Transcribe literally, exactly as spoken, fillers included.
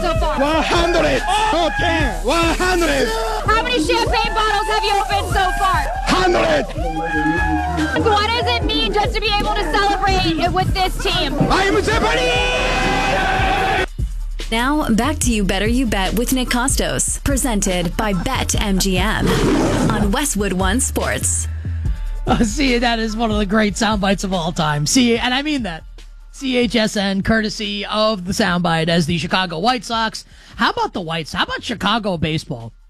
so far? one hundred. Oh, ten. one hundred. How many champagne bottles have you opened so far? one hundred. What does it mean just to be able to celebrate with this team? I am Japanese! Now, back to You Better You Bet with Nick Costos, presented by BetMGM on Westwood One Sports. Uh, see, that is one of the great sound bites of all time. See, and I mean that. C H S N, courtesy of the soundbite as the Chicago White Sox. How about the Whites? How about Chicago baseball?